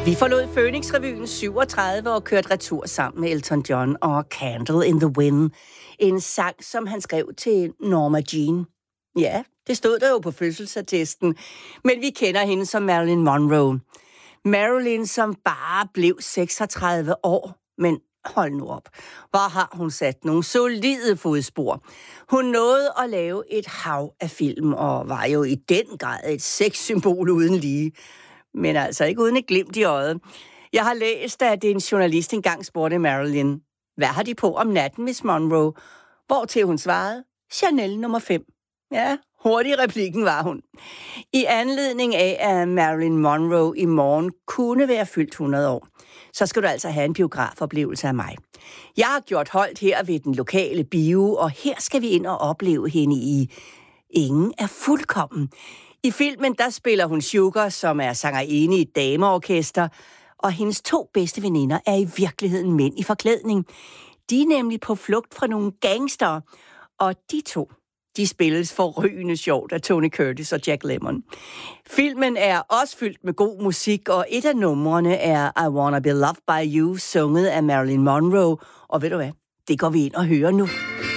Vi forlod Phoenix-revyen 37 og kørte retur sammen med Elton John og Candle in the Wind. En sang, som han skrev til Norma Jean. Ja, det stod der jo på fødselsattesten, men vi kender hende som Marilyn Monroe. Marilyn, som bare blev 36 år, men hold nu op. Hvor har hun sat nogle solide fodspor. Hun nåede at lave et hav af film, og var jo i den grad et sexsymbol uden lige. Men altså ikke uden et glimt i øjet. Jeg har læst, at en journalist engang spurgte Marilyn, hvad har de på om natten, Miss Monroe? Hvortil hun svarede, Chanel nummer 5. Ja, hurtig replikken var hun. I anledning af, at Marilyn Monroe i morgen kunne være fyldt 100 år, så skal du altså have en biografoplevelse af mig. Jeg har gjort holdt her ved den lokale bio, og her skal vi ind og opleve hende i Ingen er fuldkommen. I filmen, der spiller hun Sugar, som er sangerinde i et dameorkester, og hendes 2 bedste veninder er i virkeligheden mænd i forklædning. De er nemlig på flugt fra nogle gangster, og de 2, de spilles forrygende sjovt af Tony Curtis og Jack Lemmon. Filmen er også fyldt med god musik, og et af numrene er I Wanna Be Loved By You, sunget af Marilyn Monroe. Og ved du hvad? Det går vi ind og hører nu.